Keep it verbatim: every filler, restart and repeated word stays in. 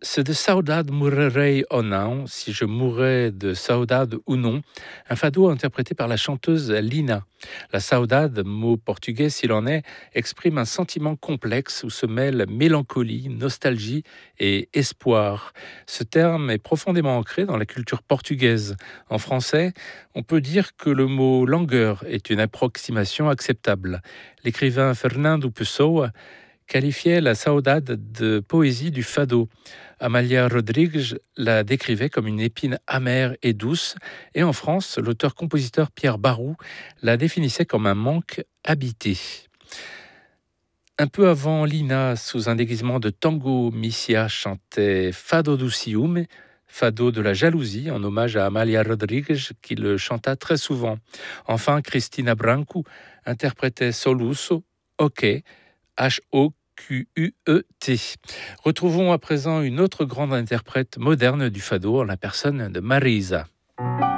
C'est de Saudade Morrerei ou não, si je mourrais de saudade ou non, un fado interprété par la chanteuse Lina. La saudade, mot portugais s'il en est, exprime un sentiment complexe où se mêlent mélancolie, nostalgie et espoir. Ce terme est profondément ancré dans la culture portugaise. En français, on peut dire que le mot langueur est une approximation acceptable. L'écrivain Fernando Pessoa qualifiait la saudade de poésie du fado. Amália Rodrigues la décrivait comme une épine amère et douce, et en France, l'auteur-compositeur Pierre Barroux la définissait comme un manque habité. Un peu avant, Lina, sous un déguisement de tango Missia, chantait Fado do Ciúme, Fado de la jalousie, en hommage à Amália Rodrigues, qui le chanta très souvent. Enfin, Cristina Branco interprétait Soluço, OK, H O Q U E T. Retrouvons à présent une autre grande interprète moderne du fado en la personne de Marisa.